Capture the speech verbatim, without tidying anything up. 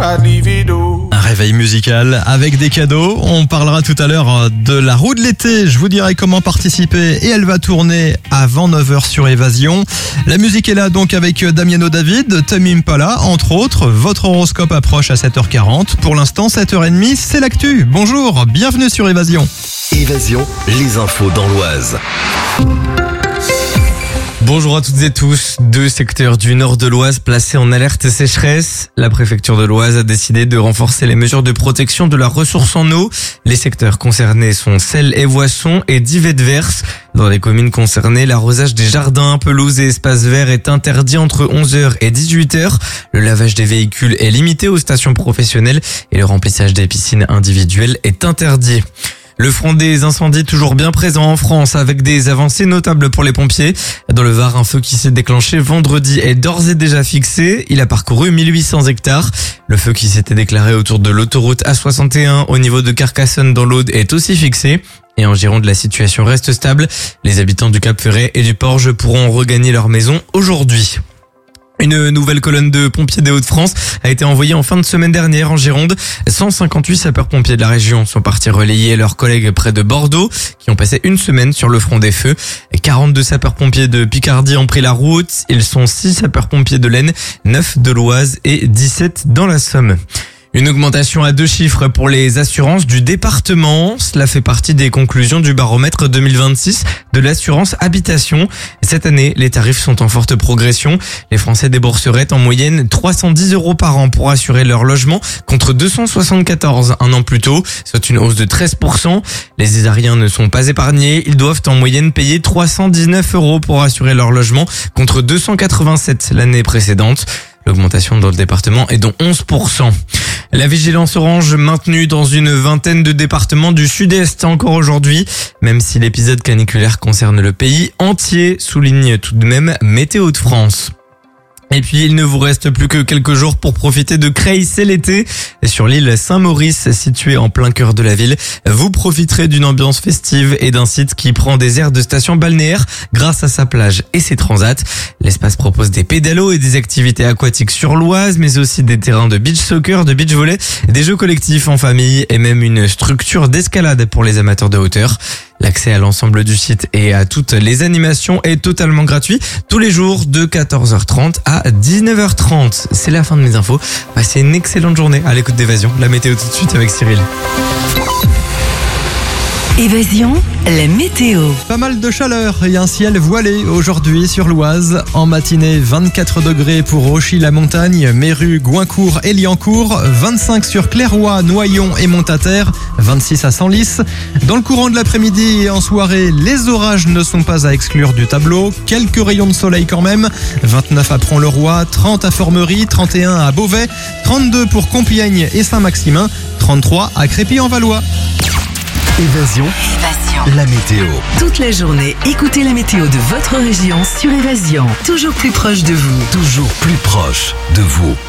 I'd leave it all. Un réveil musical avec des cadeaux. On parlera tout à l'heure de la roue de l'été. Je vous dirai comment participer et elle va tourner avant neuf heures sur Évasion. La musique est là donc avec Damiano David, Tame Impala, entre autres. Votre horoscope approche à sept heures quarante. Pour l'instant, sept heures trente, c'est l'actu. Bonjour, bienvenue sur Évasion. Évasion, les infos dans l'Oise. Bonjour à toutes et tous. Deux secteurs du nord de l'Oise placés en alerte sécheresse. La préfecture de l'Oise a décidé de renforcer les mesures de protection de la ressource en eau. Les secteurs concernés sont Selles et Voissons et Dives-Verse. Dans les communes concernées, l'arrosage des jardins, pelouses et espaces verts est interdit entre onze heures et dix-huit heures. Le lavage des véhicules est limité aux stations professionnelles et le remplissage des piscines individuelles est interdit. Le front des incendies toujours bien présent en France avec des avancées notables pour les pompiers. Dans le Var, un feu qui s'est déclenché vendredi est d'ores et déjà fixé. Il a parcouru mille huit cents hectares. Le feu qui s'était déclaré autour de l'autoroute A soixante et un au niveau de Carcassonne dans l'Aude est aussi fixé. Et en Gironde, la situation reste stable. Les habitants du Cap-Ferret et du Porge pourront regagner leur maison aujourd'hui. Une nouvelle colonne de pompiers des Hauts-de-France a été envoyée en fin de semaine dernière en Gironde. cent cinquante-huit sapeurs-pompiers de la région sont partis relayer leurs collègues près de Bordeaux, qui ont passé une semaine sur le front des feux. quarante-deux sapeurs-pompiers de Picardie ont pris la route. Ils sont six sapeurs-pompiers de l'Aisne, neuf de l'Oise et dix-sept dans la Somme. Une augmentation à deux chiffres pour les assurances du département. Cela fait partie des conclusions du baromètre deux mille vingt-six de l'assurance habitation. Cette année, les tarifs sont en forte progression. Les Français débourseraient en moyenne trois cent dix euros par an pour assurer leur logement contre deux cent soixante-quatorze un an plus tôt, soit une hausse de treize pour cent. Les Isariens ne sont pas épargnés. Ils doivent en moyenne payer trois cent dix-neuf euros pour assurer leur logement contre deux cent quatre-vingt-sept l'année précédente. L'augmentation dans le département est de onze pour cent. La vigilance orange maintenue dans une vingtaine de départements du sud-est encore aujourd'hui, même si l'épisode caniculaire concerne le pays entier, souligne tout de même Météo de France. Et puis, il ne vous reste plus que quelques jours pour profiter de Creil, c'est l'été. Sur l'île Saint-Maurice, située en plein cœur de la ville, vous profiterez d'une ambiance festive et d'un site qui prend des airs de station balnéaire grâce à sa plage et ses transats. L'espace propose des pédalos et des activités aquatiques sur l'Oise, mais aussi des terrains de beach soccer, de beach volley, des jeux collectifs en famille et même une structure d'escalade pour les amateurs de hauteur. L'accès à l'ensemble du site et à toutes les animations est totalement gratuit tous les jours de quatorze heures trente à dix-neuf heures trente. C'est la fin de mes infos. Passez une excellente journée à l'écoute d'Évasion. La météo tout de suite avec Cyril. Évasion, la météo. Pas mal de chaleur et un ciel voilé aujourd'hui sur l'Oise. En matinée, vingt-quatre degrés pour Auchy-la-Montagne, Méru, Goincourt et Liancourt, vingt-cinq sur Clairoy, Noyon et Montataire, vingt-six à Senlis. Dans le courant de l'après-midi et en soirée, les orages ne sont pas à exclure du tableau. Quelques rayons de soleil quand même. vingt-neuf à Pront-le-Roi, trente à Formerie, trente et un à Beauvais, trente-deux pour Compiègne et Saint-Maximin, trente-trois à Crépy-en-Valois. Évasion, Évasion. la météo. Toute la journée, écoutez la météo de votre région sur Évasion. Toujours plus proche de vous. Toujours plus proche de vous.